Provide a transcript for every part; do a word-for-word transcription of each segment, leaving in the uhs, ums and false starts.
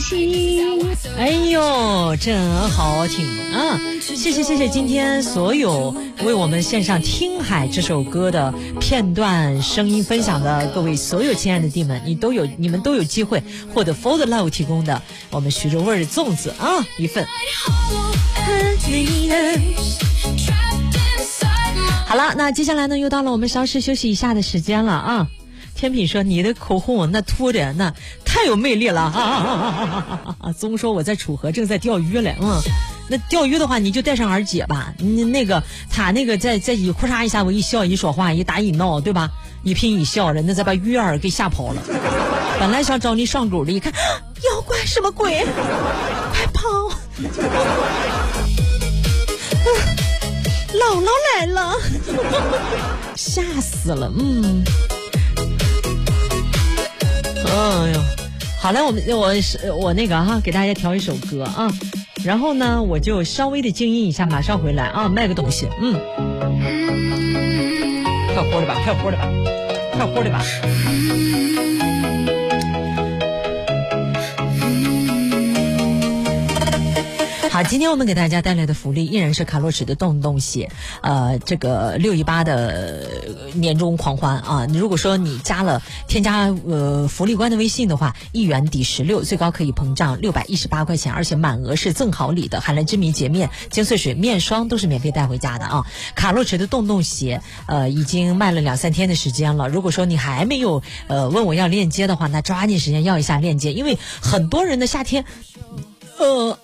心。哎呦，真好听啊！谢谢谢谢，今天所有为我们献上《听海》这首歌的片段声音分享的各位所有亲爱的弟们，你都有你们都有机会获得 For the Love 提供的我们徐州味的粽子啊一份。好了，那接下来呢，又到了我们稍事休息一下的时间了啊。天品说你的口红那涂的那太有魅力了啊啊啊啊！宗说我在楚河正在钓鱼嘞，嗯，那钓鱼的话你就带上二姐吧，你那个他那个在在一哭嚓一下我一笑一说话一打一闹对吧，一颦一笑人那再把鱼儿给吓跑了。本来想找你上钩的，一看妖怪什么鬼，快跑！姥姥来了，吓死了，嗯。哎呦，好了，我们我我那个哈，给大家调一首歌啊，然后呢，我就稍微的静音一下，马上回来啊，卖个东西，嗯，快活的吧，快活的吧，快活的吧。好，今天我们给大家带来的福利依然是卡洛驰的动动鞋，呃，这个六一八的年终狂欢啊！如果说你加了添加呃福利官的微信的话，一元抵十六，最高可以膨胀六百一十八块钱，而且满额是赠好礼的，海蓝之谜洁面、精粹水面霜都是免费带回家的啊！卡洛驰的动动鞋，呃，已经卖了两三天的时间了。如果说你还没有呃问我要链接的话，那抓紧时间要一下链接，因为很多人的夏天，呃。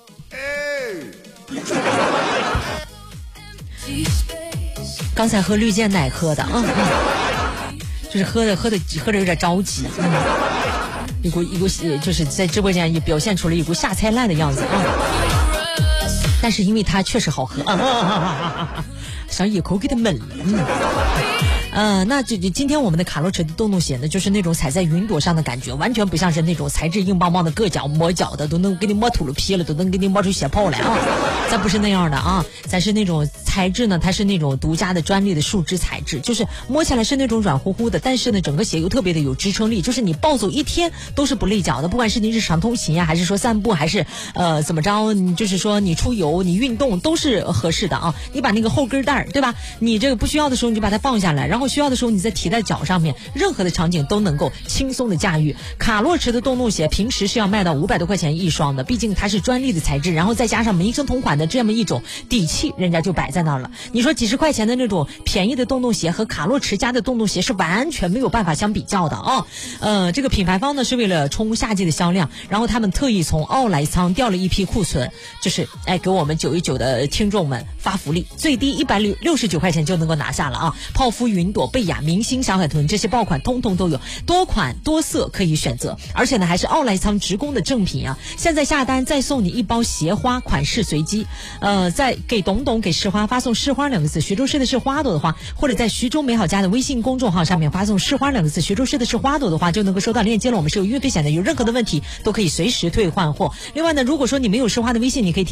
刚才喝绿箭奶喝的啊、嗯嗯，就是喝的喝的喝的有点着急，嗯、一股一股就是在直播间也表现出了一股下菜烂的样子啊、嗯，但是因为它确实好喝，啊啊啊啊啊、想一口给它闷了。嗯呃，那就今天我们的卡洛驰的动动鞋呢，就是那种踩在云朵上的感觉，完全不像是那种材质硬邦邦的硌脚磨脚的，都能给你磨秃噜皮了，都能给你磨出血泡来啊！咱不是那样的啊，咱是那种材质呢，它是那种独家的专利的树脂材质，就是摸起来是那种软乎乎的，但是呢，整个鞋又特别的有支撑力，就是你暴走一天都是不累脚的，不管是你日常通勤呀、啊，还是说散步，还是呃怎么着，你就是说你出游、你运动都是合适的啊。你把那个后跟带对吧？你这个不需要的时候你就把它放下来，然后需要的时候你再提在脚上面，任何的场景都能够轻松的驾驭。卡洛驰的动动鞋平时是要卖到五百多块钱一双的，毕竟它是专利的材质，然后再加上民生同款的这么一种底气，人家就摆在那儿了。你说几十块钱的那种便宜的动动鞋和卡洛驰家的动动鞋是完全没有办法相比较的啊。呃，这个品牌方呢是为了冲夏季的销量，然后他们特意从奥莱仓调了一批库存，就是哎给我们九一九的听众们发福利，最低一百六十九块钱就能够拿下了啊！泡芙、云朵、贝雅、明星、小海豚这些爆款通通都有，多款多色可以选择，而且呢还是奥莱仓直供的正品啊！现在下单再送你一包鞋花，款式随机，呃，在给董董给市花发送市花两个字，徐州市的是花朵的话，或者在徐州美好家的微信公众号上面发送市花两个字，徐州市的是花朵的话，就能够收到链接了。我们是有运费险的，有任何的问题都可以随时退换货。另外呢，如果说你没有市花的微信，你可以